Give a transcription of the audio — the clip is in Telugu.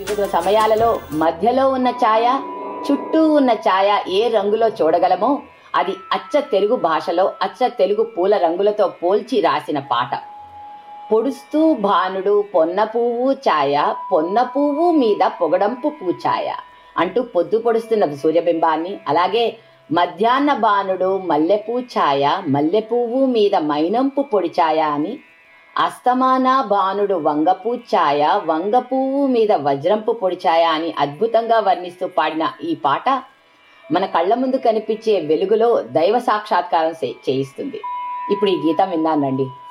వివిధ సమయాలలో మధ్యలో ఉన్న ఛాయ, చుట్టూ ఉన్న ఛాయ ఏ రంగులో చూడగలమో అది అచ్చ తెలుగు భాషలో అచ్చ తెలుగు పూల రంగులతో పోల్చి రాసిన పాట. పొడుస్తూ భానుడు పొన్న పువ్వు ఛాయ, పొన్న పువ్వు మీద పొగడంపు పూఛాయ అంటూ పొద్దు పొడుస్తున్న సూర్యబింబాన్ని, అలాగే మధ్యాహ్న బాణుడు మల్లెపూ ఛాయ, మల్లెపువ్వు మీద మైనంపు పొడి ఛాయ అని, అస్తమాన బాణుడు వంగపూ ఛాయ, వంగపువ్వు మీద వజ్రంపు పొడి ఛాయ అని అద్భుతంగా వర్ణిస్తూ పాడిన ఈ పాట మన కళ్ళ ముందు కనిపించే వెలుగులో దైవ సాక్షాత్కారం చేయిస్తుంది. ఇప్పుడు ఈ గీతం విన్నానండి.